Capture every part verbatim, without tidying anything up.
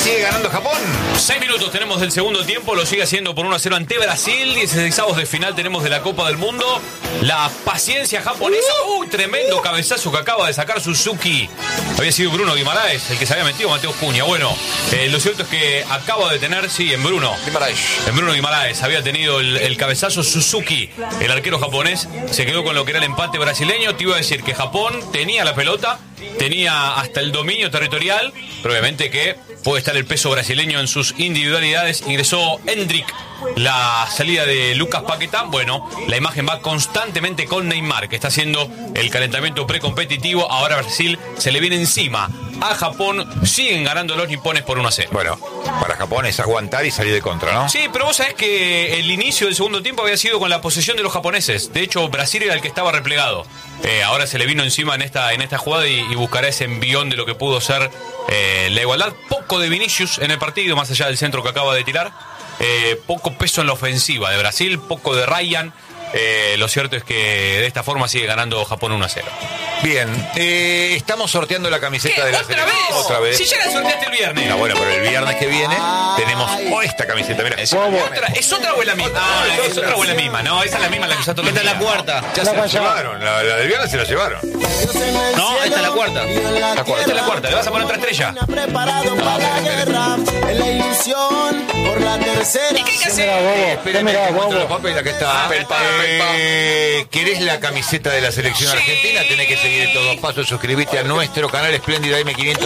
Sigue ganando Japón. Seis minutos tenemos del segundo tiempo, lo sigue haciendo por uno a cero ante Brasil. dieciseisavos de final tenemos de la Copa del Mundo. La paciencia japonesa. Uy, tremendo cabezazo que acaba de sacar Suzuki. Había sido Bruno Guimaraes el que se había metido, Mateo Cunha. Bueno, eh, lo cierto es que acaba de tener, sí, en Bruno. Guimaraes. En Bruno Guimaraes había tenido el, el cabezazo Suzuki. El arquero japonés se quedó con lo que era el empate brasileño. Te iba a decir que Japón tenía la pelota, tenía hasta el dominio territorial, pero obviamente que puede estar el peso brasileño en sus individualidades. Ingresó Hendrick, la salida de Lucas Paquetá. Bueno, la imagen va constantemente con Neymar, que está haciendo el calentamiento precompetitivo. Ahora Brasil se le viene encima a Japón. Siguen ganando los nipones por uno a cero. Bueno, para Japón es aguantar y salir de contra, ¿no? Sí, pero vos sabés que el inicio del segundo tiempo había sido con la posesión de los japoneses. De hecho, Brasil era el que estaba replegado. Eh, ahora se le vino encima en esta, en esta jugada y, y buscará ese envión de lo que pudo ser eh, la igualdad. Poco de Vinicius en el partido, más allá del centro que acaba de tirar. Eh, poco peso en la ofensiva de Brasil, poco de Ryan. Eh, lo cierto es que de esta forma sigue ganando Japón uno a cero. Bien, eh, estamos sorteando la camiseta ¿Qué? de la ¿Otra selección. vez? Otra vez. Si ya la sorteaste el viernes. No, bueno, pero el viernes que viene tenemos oh, esta camiseta. Mira, ¿Es otra, ¿Es otra o es la misma? Ah, es otra o es la misma. No, esa es la misma la que usa todo el Esta es la día. cuarta. ya se la llevaron. La, la del viernes se la llevaron. No, esta es la cuarta. La cuarta es la cuarta. ¿Le vas a poner otra estrella? Preparado para la guerra, en la ilusión por la tercera. ¿Y qué hay que hacer? Espérenme que encuentro los papeles, acá está. Papel, papel, Eh, ¿Querés la camiseta de la selección Sí. argentina? Tenés que seguir estos dos pasos, suscribirte a nuestro canal Espléndida A M quinientos.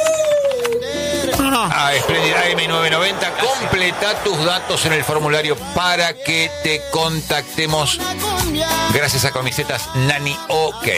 A Espléndida A M novecientos noventa. Completa tus datos en el formulario para que te contactemos gracias a camisetas Nani OK.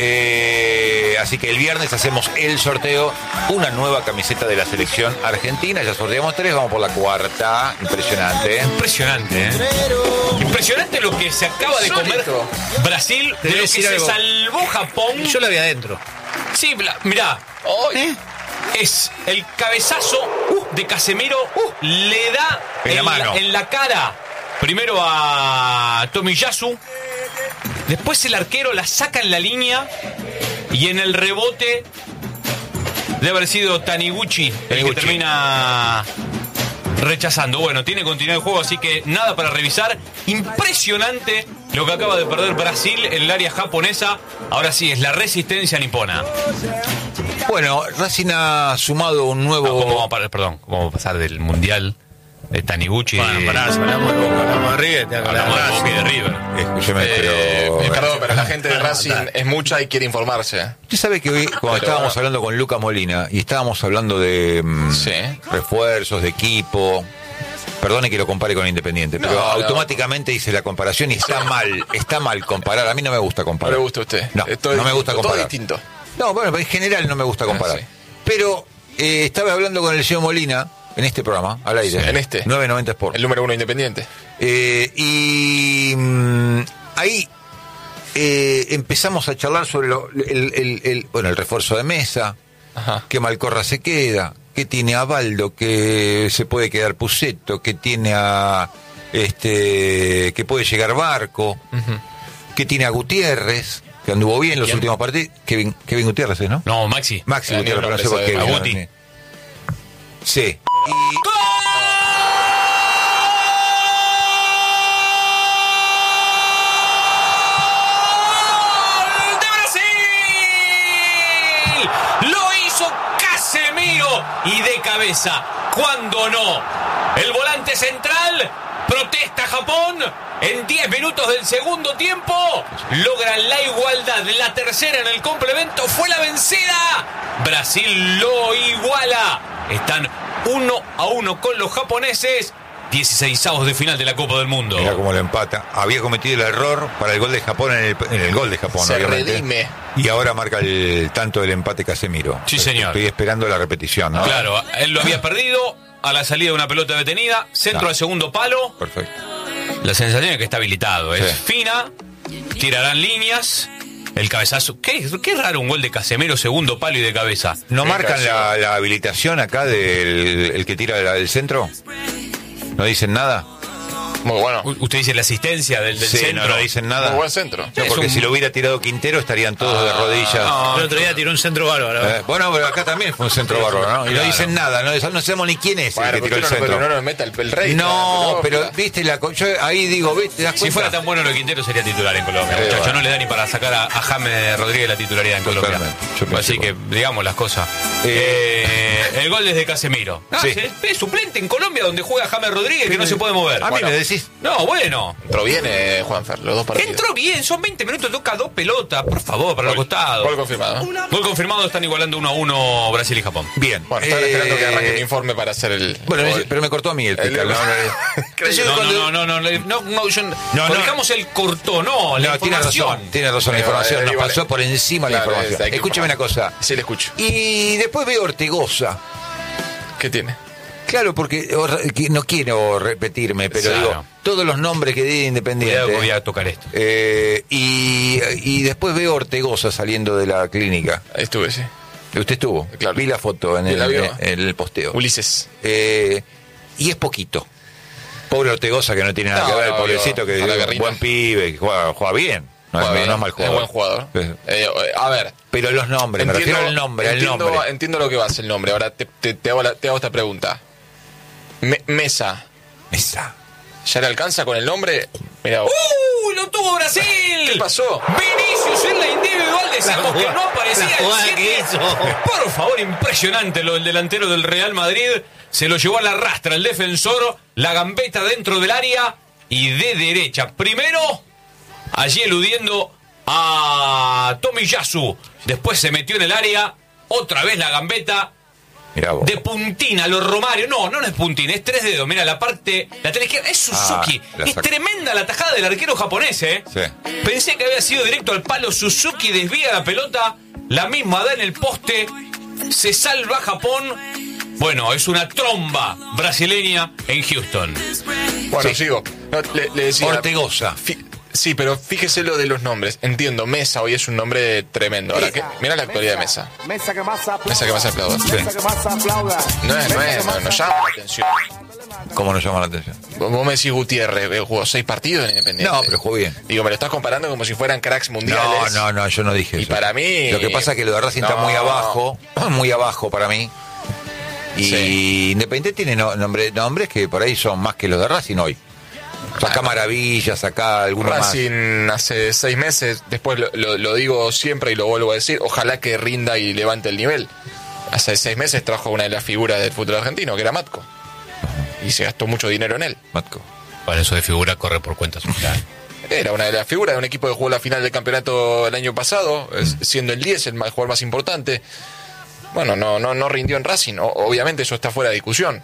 Eh, así que el viernes hacemos el sorteo, una nueva camiseta de la selección argentina. Ya sorteamos tres, vamos por la cuarta. Impresionante. Impresionante, ¿eh? Impresionante lo que se acaba de comer Brasil, Te de voy a lo que decir se algo. salvó Japón. Yo la vi adentro. Sí, bla- mirá, ¿Eh? es el cabezazo de Casemiro, le da En la mano. en la cara primero a Tomiyasu, después el arquero la saca en la línea y en el rebote debe haber sido Taniguchi el que Taniguchi. termina rechazando. Bueno, tiene continuidad el juego, así que nada para revisar. Impresionante lo que acaba de perder Brasil en el área japonesa. Ahora sí, es la resistencia nipona. Bueno, Racing ha sumado un No, nuevo... ¿cómo vamos a parar? Perdón, ¿cómo vamos a pasar del mundial de Taniguchi? Bueno, pará, si hablamos de Boca, hablamos de River, te Hablamos de Boca y de River. Escúcheme, Eh, pero... eh, perdón, pero la gente de Racing es mucha y quiere informarse. Usted sabe que hoy, cuando Pero estábamos bueno. hablando con Luca Molina y estábamos hablando de mm, Sí. refuerzos, de equipo... Perdone que lo compare con Independiente, pero No, no. automáticamente hice la comparación y está mal, está mal comparar. A mí no me gusta No comparar. le gusta a usted. No, Es todo no me distinto, gusta comparar. Todo distinto. No, bueno, pero en general no me gusta comparar. Ah, sí. Pero eh, estaba hablando con el señor Molina en este programa, al aire. Sí, en este. novecientos noventa Sport. El número uno independiente. Eh, y mm, ahí eh, empezamos a charlar sobre lo- el, el- el- bueno, el refuerzo de Mesa, Ajá. que Malcorra se queda, que tiene a Baldo, que se puede quedar Puceto, que tiene a este que puede llegar Barco, que tiene a Gutiérrez, que anduvo bien los ¿Quién? últimos partidos. Kevin, Kevin Gutiérrez, ¿eh, ¿no? No, Maxi. Maxi Eh, Gutiérrez, ni un pero no sé por nombre qué. sabe. Aguti. no, no. Sí. Y ¡Gol de Brasil! Lo hizo Casemiro y de cabeza. ¿Cuándo no? El volante central protesta a Japón. En diez minutos del segundo tiempo logran la igualdad. La tercera en el complemento fue la vencida. Brasil lo iguala. Están uno a uno con los japoneses. dieciseisavos de final de la Copa del Mundo. mira cómo lo empata. Había cometido el error para el gol de Japón en el, en el gol de Japón, Se obviamente. redime. Y ahora marca el tanto del empate Casemiro. Sí, señor. Estoy esperando la repetición, ¿no? Claro, él lo había perdido a la salida de una pelota detenida, centro Ah. al segundo palo. Perfecto. La sensación es que está habilitado, es Sí. fina, tirarán líneas, el cabezazo. ¿Qué, qué raro un gol de Casemiro, segundo palo y de cabeza. ¿No Qué marcan ocasión. la, la habilitación acá del el que tira la- del centro? ¿No dicen nada? Muy bueno. U- Usted dice la asistencia del, del Sí, centro. no, no dicen nada. Muy buen centro. No, Es porque un- si lo hubiera tirado Quintero estarían todos de rodillas. no. El otro día tiró un centro bárbaro. Eh, bueno, pero acá también fue un centro bárbaro, ¿no? Y no Claro. dicen nada, no, no sabemos ni quién es Bueno, el que tiró el pero centro. no, no nos meta el, el rey. No, claro, pero viste la co- yo ahí digo, viste, ¿te das Si cuenta? fuera tan bueno lo de Quintero sería titular en Colombia, Sí, muchachos. bueno. No le da ni para sacar a, a James Rodríguez la titularidad en Colombia. Totalmente. Yo pienso Así que igual. digamos las cosas. Eh, Eh, el gol desde Casemiro. Ah, Sí. es, es suplente en Colombia donde juega James Rodríguez que no se puede mover. A mí Bueno. me decís. No, bueno. Entró bien, eh, Juanfer, los dos partidos. Entró bien, son veinte minutos, toca dos pelotas, por favor, para los Gol- costados. Gol confirmado. Gol confirmado, están igualando uno a uno Brasil y Japón. Bien. Bueno, están Eh, esperando que arranque el informe para hacer el. Bueno, gol. pero me cortó a mí el El- pica. No, no, Creyó- No, cuando- no, no, no, no, no, no, yo- no. Colocamos el cortó, no, la No, tiene información. razón, tiene razón la Pero, información, eh, nos igual- pasó por encima la Claro, información. hay que Escúchame una informar. cosa. Sí, le escucho. Y después veo Ortegoza. ¿Qué tiene? Claro, porque o- que no quiero repetirme, pero Claro. digo, todos los nombres que di de Cuidado Independiente. que voy a tocar esto. Eh, y, y después veo Ortegoza saliendo de la clínica. Ahí estuve, sí. Usted estuvo. Claro. Vi la foto en ¿Y el, la vio? en el posteo. Ulises. Eh, y es poquito. Pobre Ortegoza que no tiene nada No, que ver, no, pobrecito, yo- que ojalá es que un rinda. buen pibe, que juega, juega bien. No, Juega es- bien, no es mal jugador. Es buen jugador. Eh, Eh, a ver. Pero los nombres, me refiero al nombre, al entiendo, nombre. entiendo lo que vas, el nombre. Ahora te, te, te hago, la- te hago esta pregunta. Me- Mesa, Esa. ¿ya le alcanza con el nombre? Mira, vos. ¡Uy, lo tuvo Brasil! ¿Qué pasó? Vinicius en la individual, decíamos La que no jugada- aparecía la el jugada siete. que hizo. Por favor, impresionante lo del delantero del Real Madrid. Se lo llevó a la rastra el defensor, la gambeta dentro del área y de derecha. Primero, allí eludiendo a Tomiyasu. Después se metió en el área, otra vez la gambeta. Mirá vos. De puntina, los Romario. No, no, no es puntina, es tres dedos. Mira, la parte lateral izquierda. Es Suzuki. Ah, la es saca. tremenda la tajada del arquero japonés, ¿eh? Sí. Pensé que había sido directo al palo. Suzuki desvía la pelota. La misma da en el poste. Se salva Japón. Bueno, es una tromba brasileña en Houston. Bueno, Sí. sigo. No, le, le decía. Ortegoza. Fi- Sí, pero fíjese lo de los nombres. Entiendo, Mesa hoy es un nombre tremendo. Ahora, que, mira la actualidad de Mesa. Mesa que más aplauda. Mesa que más aplauda. Mesa que más aplauda. No es, no es, no, no llama la atención. ¿Cómo nos llama la atención? Vos vos me decís Gutiérrez, eh, jugó seis partidos en Independiente. No, pero jugó bien. Digo, me lo estás comparando como si fueran cracks No, mundiales. no, no, yo no dije Y eso. para mí- Lo que pasa es que lo de Racing está No. muy abajo, muy abajo para mí. Y Sí. Independiente tiene no- nombre- nombres que por ahí son más que los de Racing hoy. Saca Maravillas, saca alguno más. Racing hace seis meses, después lo, lo- lo digo siempre y lo vuelvo a decir, ojalá que rinda y levante el nivel. Hace seis meses trajo una de las figuras del fútbol argentino, que era Matco. Y se gastó mucho dinero en él. Matco. Para eso de figura corre por cuenta social. Era una de las figuras de un equipo que jugó la final del campeonato el año pasado, es- siendo el diez el ma- jugador más importante. Bueno, no, no, no rindió en Racing, o- obviamente eso está fuera de discusión.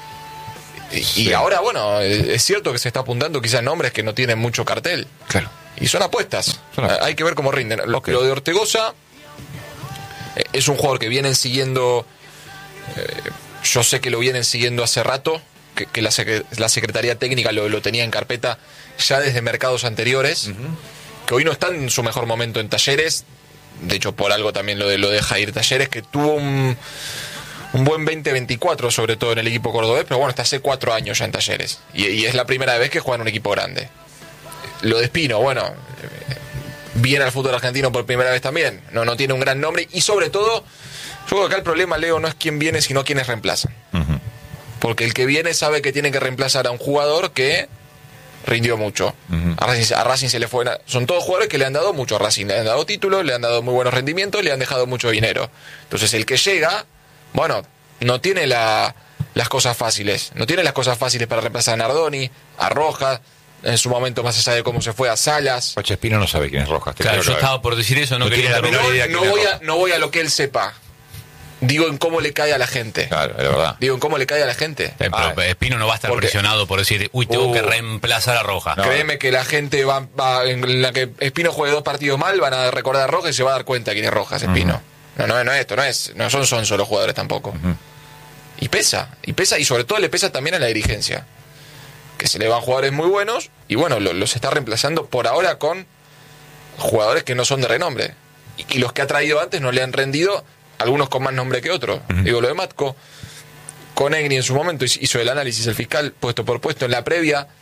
Y, Sí. y ahora, bueno, eh, es cierto que se está apuntando quizás nombres que no tienen mucho cartel. Claro. Y son apuestas. Son apuestas. Hay que ver cómo rinden. Lo, Ok. lo de Ortegoza eh, es un jugador que vienen siguiendo. eh, yo sé que lo vienen siguiendo hace rato, que, que la, secre- la Secretaría Técnica lo, lo tenía en carpeta ya desde mercados anteriores, que hoy no está en su mejor momento en Talleres. De hecho, por algo también lo, de, lo deja ir Talleres, que tuvo un, un buen veinte veinticuatro, sobre todo en el equipo cordobés, pero bueno, está hace cuatro años ya en Talleres. Y, y es la primera vez que juega en un equipo grande. Lo de Espino, bueno, eh, viene al fútbol argentino por primera vez también. No, no tiene un gran nombre. Y sobre todo, yo creo que acá el problema, Leo, no es quién viene, sino quiénes reemplazan. Ujú. Porque el que viene sabe que tiene que reemplazar a un jugador que rindió mucho. Ujú. a, Racing, a Racing se le fue... na- Son todos jugadores que le han dado mucho a Racing. Le han dado títulos, le han dado muy buenos rendimientos, le han dejado mucho dinero. Entonces el que llega, bueno, no tiene la, las cosas fáciles. No tiene las cosas fáciles para reemplazar a Nardoni, a Rojas, en su momento más allá de cómo se fue a Salas. Pacha Espino no sabe quién es Rojas. te Claro, quiero yo aclarar. estaba por decir eso, no, No quería tiene la menor interrumpir. idea No, quién no es voy a, Rojas. no voy a lo que él sepa. Digo en cómo le cae a la gente. Claro, la verdad. Digo en cómo le cae a la gente. Eh, pero Ah, Espino no va a estar porque- presionado por decir, uy, tengo Uh. que reemplazar a Roja. No. Créeme que la gente va, va- en la que Espino juegue dos partidos mal, van a recordar a Rojas y se va a dar cuenta quién es Rojas, Espino. No, no, no es esto, no es, no son son solo jugadores tampoco. Y pesa, y pesa, y sobre todo le pesa también a la dirigencia. Que se le van jugadores muy buenos, y bueno, lo- los está reemplazando por ahora con jugadores que no son de renombre. Y, y los que ha traído antes no le han rendido, algunos con más nombre que otros. Digo, lo de Matco, con Egni en su momento hizo el análisis, el fiscal, puesto por puesto, en la previa.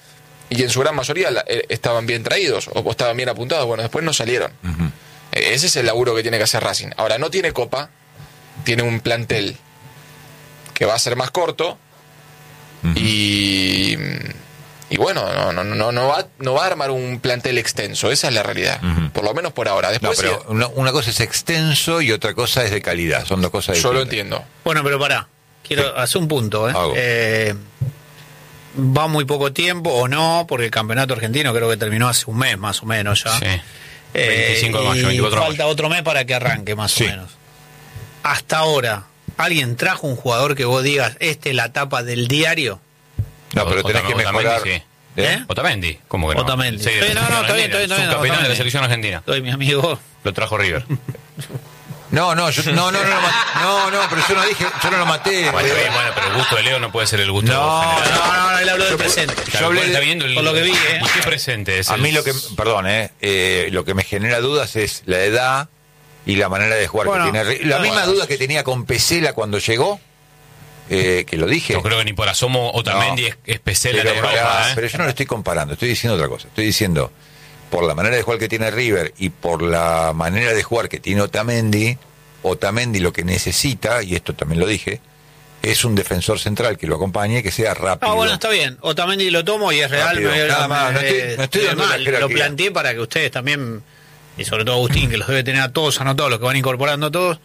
y en su gran mayoría la, eh, estaban bien traídos o, o estaban bien apuntados. Bueno, después no salieron. Uh-huh. Eh, ese es el laburo que tiene que hacer Racing. Ahora, no tiene Copa, tiene un plantel que va a ser más corto. Uh-huh. y y bueno, no no no no va no va a armar un plantel extenso, esa es la realidad. Uh-huh. Por lo menos por ahora. Después no, pero sí, una, una cosa es extenso y otra cosa es de calidad, son dos cosas distintas. Yo lo entiendo. Bueno, pero pará, quiero sí. hacer un punto, ¿eh? Eh, va muy poco tiempo o no, porque el campeonato argentino creo que terminó hace un mes más o menos ya. Sí. Eh, veinticinco de mayo, veinticuatro de mayo. Falta otro mes para que arranque más sí. o menos. Hasta ahora, ¿alguien trajo un jugador que vos digas, este es la tapa del diario? No, pero tenés que mejorar. Otamendi, sí. ¿Eh? Otamendi, ¿cómo que no? Otamendi. Sí, sí, no, no, está bien, está bien. Subcapitán de la selección argentina. Soy mi amigo. Lo trajo River. No, no, yo, no, no, no, no, no, no, pero yo no dije, yo no lo maté. Bueno, bien, bueno, pero el gusto de Leo no puede ser el gusto no, de no, no, no, él habló del presente. Yo hablé de, está viendo el, por lo que vi, ¿eh? ¿Y qué presente es? A el, mí lo que, perdón, eh, eh, lo que me genera dudas es la edad y la manera de jugar bueno, que tiene. La misma bueno. duda que tenía con Pesela cuando llegó. Eh, que lo dije. Yo creo que ni por asomo Otamendi no, es, es Pesela en Europa. Para, ¿eh? Pero yo no lo estoy comparando, estoy diciendo otra cosa. Estoy diciendo, por la manera de jugar que tiene River y por la manera de jugar que tiene Otamendi, Otamendi lo que necesita, y esto también lo dije, es un defensor central que lo acompañe, que sea rápido. Ah, bueno, está bien. Otamendi lo tomo y es real. Rápido, me, nada me, más, no estoy, no estoy dando mal, lo planteé para que ustedes también, y sobre todo Agustín, que los debe tener a todos anotados, los que van incorporando a todos.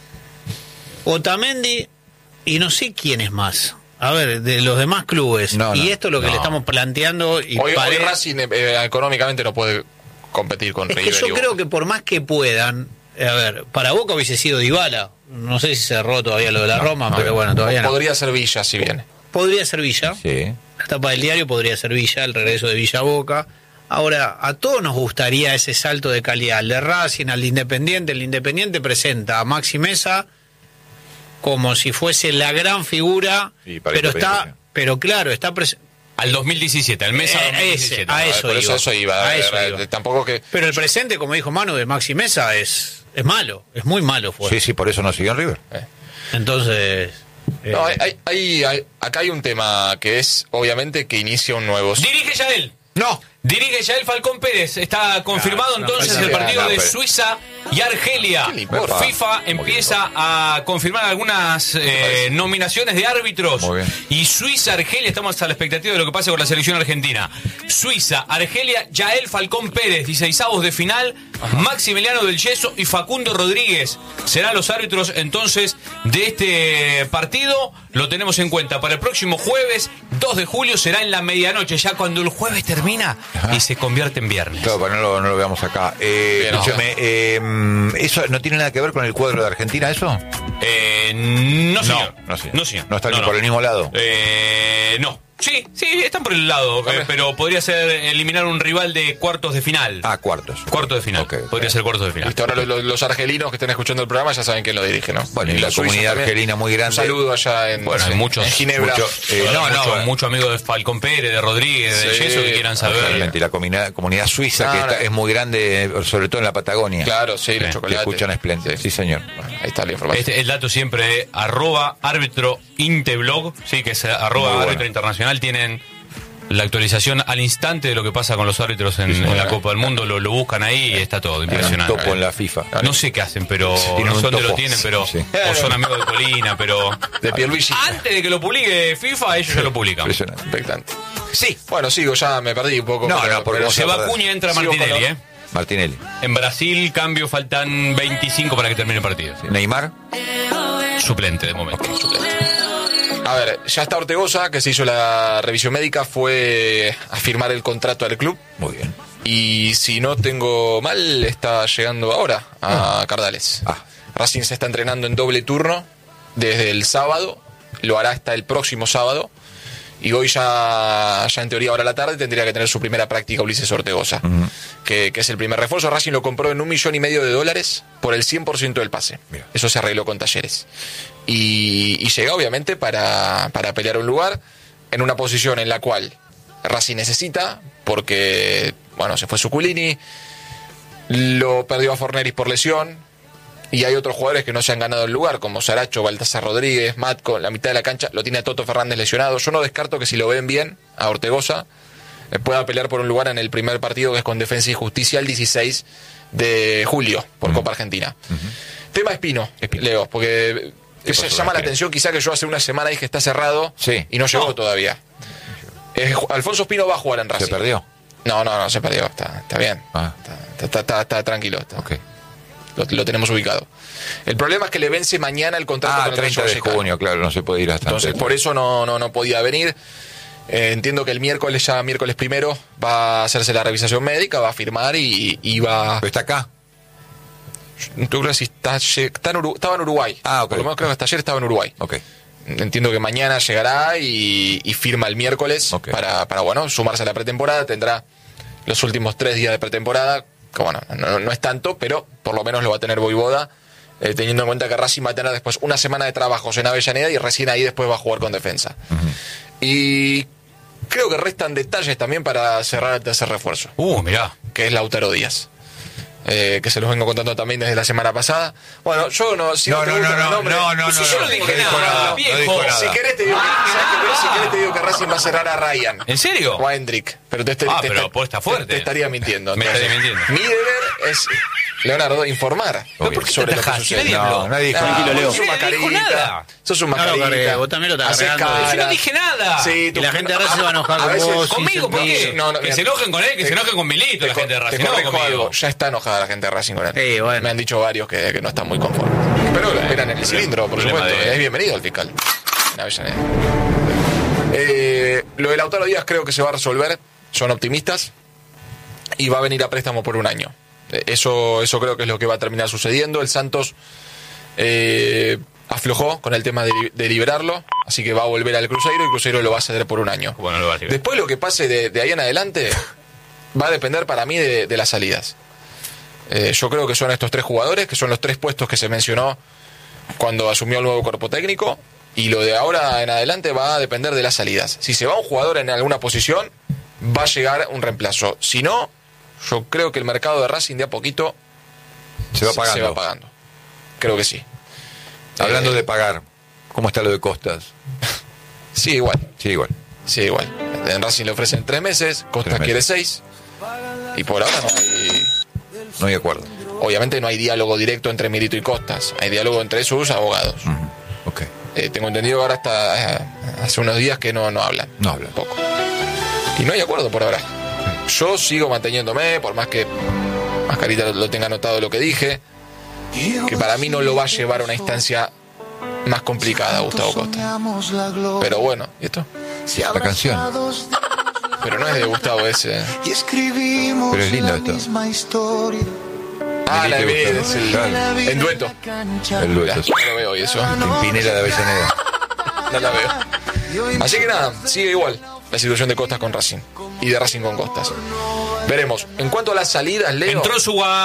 Otamendi... Y no sé quién es más. A ver, de los demás clubes. No, y no, esto es lo que no. le estamos planteando. Y hoy, pare... hoy Racing eh, económicamente no puede competir con es River. Que yo creo que por más que puedan, a ver, para Boca hubiese sido Dybala. No sé si se cerró todavía lo de la no, Roma, no, pero bueno, todavía no. Podría ser Villa, si viene. Podría ser Villa. Sí. La tapa del diario podría ser Villa, el regreso de Villa a Boca. Ahora, a todos nos gustaría ese salto de calidad. El de Racing, al de Independiente. El Independiente presenta a Maxi Mesa como si fuese la gran figura, sí, pero está, pero claro, está presente. Al dos mil diecisiete, al mes a dos mil diecisiete. Ese, a eso, por iba, eso, eso iba. A eso a, iba. Tampoco que... Pero el presente, como dijo Manu, de Maxi Mesa es, es malo, es muy malo. Fue. Sí, sí, por eso no siguió en River. Eh. Entonces... Eh. No, hay, hay, hay, acá hay un tema que es, obviamente, que inicia un nuevo... Dirige ya él. No. Dirige ya el Falcón Pérez. Está confirmado no, entonces no, el partido no, de Suiza y Argelia. FIFA empieza a confirmar algunas eh, nominaciones de árbitros. Y Suiza, Argelia, estamos a la expectativa de lo que pase con la selección argentina. Suiza, Argelia, Yael Falcón Pérez, dieciseisavos de final. Ajá. Maximiliano del Yeso y Facundo Rodríguez serán los árbitros entonces de este partido. Lo tenemos en cuenta para el próximo jueves, dos de julio, será en la medianoche, ya cuando el jueves termina. Ajá. Y se convierte en viernes. Claro, pero no lo, no lo veamos acá. Eh, Bien, escúchame, eh, ¿eso no tiene nada que ver con el cuadro de Argentina, eso? Eh, no, señor. No, no, señor. No, señor. ¿No está no, ni no. por el mismo lado? Eh, no. Sí, sí, están por el lado, eh, pero podría ser eliminar un rival de cuartos de final. Ah, cuartos. Cuartos de final. Okay, okay. Podría ser cuartos de final. Listo, ahora los, los argelinos que estén escuchando el programa ya saben quién lo dirige, ¿no? Bueno, y la comunidad argelina muy grande. Un saludo allá en, bueno, no sé, hay muchos, en Ginebra. Mucho, eh, no, no, muchos mucho amigos de Falcón Pérez, de Rodríguez, sí, de Yeso que quieran saber. Realmente, y la comunidad, comunidad suiza no, que no. está, es muy grande, sobre todo en la Patagonia. Claro, sí, sí los chocolates. Que escuchan espléndido. Sí. sí, señor. Bueno, ahí está la información. Este, el dato siempre es arroba árbitro inteblog, sí, que es arroba bueno. árbitro internacional, tienen la actualización al instante de lo que pasa con los árbitros en, sí, en la Copa del Mundo, lo, lo buscan ahí y está todo impresionante. Un topo en la FIFA. No sé qué hacen, pero sí, no sé dónde topo. lo tienen, pero sí. O son amigos de Colina, pero de Pierluigi. Antes de que lo publique FIFA, ellos ya lo publican. Impresionante. Expectante. Sí. Bueno, sigo, ya me perdí un poco. No, pero, no, porque pero se va Acuña, entra Martinelli, ¿eh? Martinelli. En Brasil, cambio, faltan veinticinco para que termine el partido. Sí. Neymar. Suplente de momento. Okay, suplente. A ver, ya está Ortegoza, que se hizo la revisión médica, fue a firmar el contrato al club. Muy bien. Y si no tengo mal, está llegando ahora a ah. Cardales. Ah. Racing se está entrenando en doble turno desde el sábado, lo hará hasta el próximo sábado. Y hoy ya, ya en teoría ahora a la tarde tendría que tener su primera práctica Ulises Ortegoza, uh-huh. que, que es el primer refuerzo. Racing lo compró en un millón y medio de dólares por el cien por ciento del pase. Mira. Eso se arregló con Talleres. Y, y llega obviamente para, para pelear un lugar en una posición en la cual Racing necesita, porque bueno, se fue Zuculini, lo perdió a Forneris por lesión, y hay otros jugadores que no se han ganado el lugar, como Saracho, Baltasar Rodríguez, Matco, la mitad de la cancha lo tiene a Toto Fernández lesionado. Yo no descarto que si lo ven bien a Ortegoza, eh, pueda pelear por un lugar en el primer partido, que es con Defensa y Justicia el dieciséis de julio por uh-huh. Copa Argentina. Uh-huh. Tema Espino, Espino, Leo, porque se llama la atención quizá que yo hace una semana dije que está cerrado sí. y no llegó no. todavía. Eh, Alfonso Espino va a jugar en Racing. ¿Se perdió? No, no, no, se perdió, está, está bien, ah. está, está, está, está tranquilo, está. Okay. Lo, lo tenemos ubicado. El problema es que le vence mañana el contrato ah, con el treinta de junio, claro, no se puede ir hasta entonces antes. Por eso no, no, no podía venir. Eh, entiendo que el miércoles, ya miércoles primero, va a hacerse la revisación médica, va a firmar y, y va... ¿Pero está acá? ¿Tú crees que está, está en Uruguay? Estaba en Uruguay. Ah, ok. Por lo menos creo que hasta ayer estaba en Uruguay. Ok. Entiendo que mañana llegará y, y firma el miércoles okay. para, para, bueno, sumarse a la pretemporada. Tendrá los últimos tres días de pretemporada. Que, bueno, no, no es tanto, pero por lo menos lo va a tener Voivoda, eh, teniendo en cuenta que Racing va a tener después una semana de trabajos en Avellaneda y recién ahí después va a jugar con Defensa. Uh-huh. Y creo que restan detalles también para cerrar el tercer refuerzo. Uh, mirá. Que es Lautaro Díaz. Eh, que se los vengo contando también desde la semana pasada. Bueno, yo no... Si no, no, no, no, no, nombre, no, no, no, si yo no dije no, nada, nada, viejo. no dijo nada. Si querés te digo, que, si querés te digo que Racing va a cerrar a Ryan. ¿En serio? O a Hendrik. Pero te, te, ah, te, pero te, pues está fuerte. Te, te estaría mintiendo. Me estaría mintiendo. Mi deber es, Leonardo, informar sobre lo que sucede. No, nadie dijo nada. Tranquilo, Leo. Sos un mascarita. Sos un mascarita. Vos también lo estás cargando. Si no dije nada. Sí, y la gente de Racing se va a enojar con vos. ¿Conmigo? ¿Por qué? No, no, que mira, se enojen con él, que te, se enojen con Milito la gente de Racing. Te corrijo no algo. Ya está enojada la gente de Racing con él. Sí, bueno. Me han dicho varios que, que no están muy conformes. Pero lo esperan en el cilindro, por supuesto. Es bienvenido el fiscal. En Avellaneda. Eh, lo de Lautaro Díaz creo que se va a resolver. Son optimistas. Y va a venir a préstamo por un año. Eso, eso creo que es lo que va a terminar sucediendo. El Santos eh, aflojó con el tema de, de liberarlo, así que va a volver al Cruzeiro y el Cruzeiro lo va a ceder por un año. Bueno, lo va a liberar. Después lo que pase de, de ahí en adelante va a depender para mí de, de las salidas. Eh, yo creo que son estos tres jugadores, que son los tres puestos que se mencionó cuando asumió el nuevo cuerpo técnico, y lo de ahora en adelante va a depender de las salidas. Si se va un jugador en alguna posición, va a llegar un reemplazo. Si no, yo creo que el mercado de Racing de a poquito se va pagando. Se va pagando. Creo que sí. Hablando eh, de pagar, ¿cómo está lo de Costas? Sí, igual. Sí, igual. Sí, igual. En Racing le ofrecen tres meses, Costas tres quiere seis. Y por ahora no hay... No hay acuerdo. Obviamente no hay diálogo directo entre Milito y Costas. Hay diálogo entre sus abogados. Uh-huh. Okay. Eh, tengo entendido que ahora hasta eh, hace unos días que no, no hablan. No hablan. Poco. Y no hay acuerdo por ahora. Yo sigo manteniéndome, por más que Mascarita lo, lo tenga anotado lo que dije, que para mí no lo va a llevar a una instancia más complicada Gustavo Costa. Pero bueno, ¿y esto? Sí, la canción. Pero no es de Gustavo ese. Pero es lindo esto. Ah, la de es el, claro. En dueto. El dueto. No lo veo y eso. En Pinela de Avellaneda. No la veo. Así que nada, sigue igual la situación de Costas con Racing y de Racing con Costas. Veremos. En cuanto a las salidas, Leo. Entró su